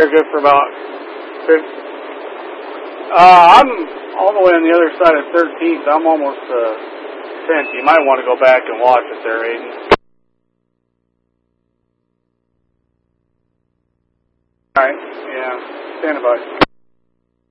They're good for about 50. I'm all the way on the other side of 13th. I'm almost 10th. You might want to go back and watch it there, Aiden. Alright, yeah, stand by.